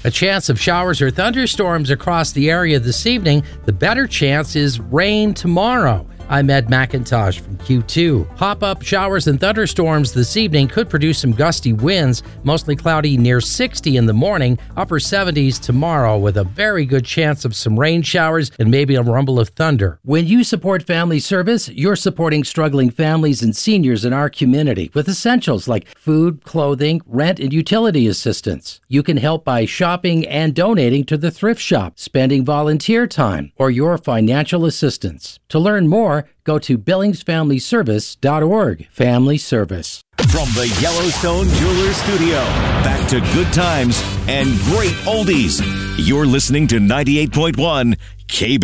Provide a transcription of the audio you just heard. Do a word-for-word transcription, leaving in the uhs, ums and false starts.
A chance of showers or thunderstorms across the area this evening. The better chance is rain tomorrow. I'm Ed McIntosh from Q two. Pop-up showers and thunderstorms this evening could produce some gusty winds, mostly cloudy near sixty in the morning, upper seventies tomorrow with a very good chance of some rain showers and maybe a rumble of thunder. When you support Family Service, you're supporting struggling families and seniors in our community with essentials like food, clothing, rent, and utility assistance. You can help by shopping and donating to the thrift shop, spending volunteer time, or your financial assistance. To learn more, go to billings family service dot org. Family Service. From the Yellowstone Jewelers Studio, back to good times and great oldies. You're listening to ninety-eight point one K B.